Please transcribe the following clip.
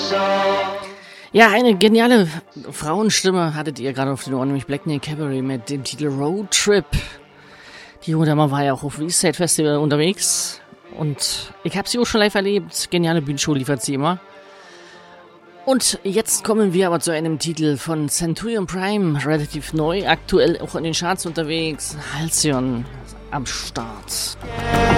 Ja, eine geniale Frauenstimme hattet ihr gerade auf den Ohren, nämlich Black Knee Cabaret mit dem Titel Road Trip. Die junge Dame war ja auch auf Eastside Festival unterwegs und ich habe sie auch schon live erlebt. Geniale Bühnenshow liefert sie immer. Und jetzt kommen wir aber zu einem Titel von Centurion Prime, relativ neu, aktuell auch in den Charts unterwegs. Halcyon am Start.